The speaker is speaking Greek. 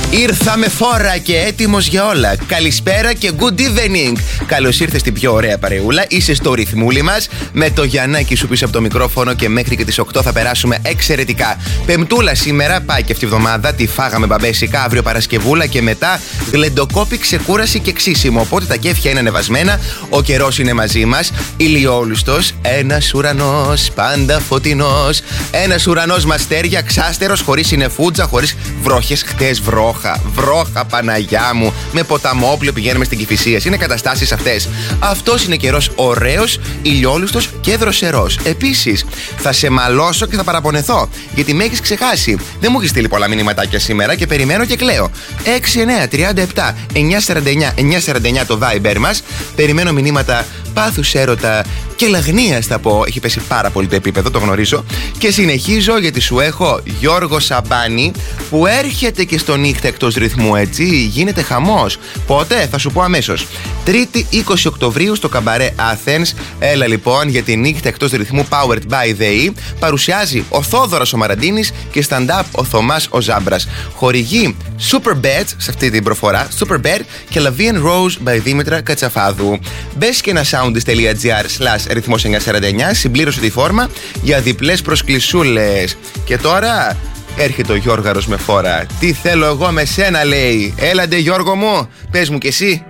Ήρθα με φόρα και έτοιμος για όλα. Καλησπέρα και good evening. Καλώς ήρθες στην πιο ωραία παρεούλα. Είσαι στο ρυθμούλι μας. Με το Γιαννάκι σου πίσω από το μικρόφωνο και μέχρι και τις 8 θα περάσουμε εξαιρετικά. Πεμπτούλα σήμερα, πάει και αυτή η εβδομάδα. Τη φάγαμε μπαμπέσικα. Αύριο Παρασκευούλα και μετά γλεντοκόπη, ξεκούραση και ξύσιμο. Οπότε τα κέφια είναι ανεβασμένα. Ο καιρός είναι μαζί μας. Ηλιόλουστος. Ένας ουρανός πάντα φωτεινός. Ένας ουρανός μαστέρια, ξάστερος, χωρίς συννεφούτζα, χωρίς βροχές. Χτες βρόχα Παναγιά μου. Με ποταμόπλαιο πηγαίνουμε στην Κηφισίας. Είναι καταστάσεις αυτές. Αυτός είναι καιρός ωραίος, ηλιόλουστος και δροσερός. Επίσης, θα σε μαλώσω και θα παραπονεθώ. Γιατί με έχεις ξεχάσει. Δεν μου έχεις στείλει πολλά μηνυματάκια σήμερα και περιμένω και κλαίω. 6937 949 949 το Viber μας. Περιμένω μηνύματα πάθους, έρωτα και λαγνίας θα πω. Έχει πέσει πάρα πολύ το επίπεδο, το γνωρίζω. Και συνεχίζω γιατί σου έχω Γιώργο Σαμπάνη που έρχεται και στο νύχτα εκτός ρυθμού, έτσι. Γίνεται χαμός. Πότε? Θα σου πω αμέσως. 3η 20 Οκτωβρίου στο Καμπαρέ Athens. Έλα λοιπόν για τη νύχτα εκτός ρυθμού Powered by the E. Παρουσιάζει ο Θόδωρος ο Μαραντίνης και stand-up ο Θωμάς ο Ζάμπρας. Χορηγεί Superbed σε αυτή την προφορά. Superbed και Lavian Rose by Δήμητρα Κατσαφάδου. Μπες και ένα soundis.gr/ρυθμός 949. Συμπλήρωσε τη φόρμα για διπλές προσκλησούλες. Και τώρα έρχεται ο Γιώργαρος με φόρα. Τι θέλω εγώ με σένα, λέει. Έλαντε Γιώργο μου, πες μου κι εσύ.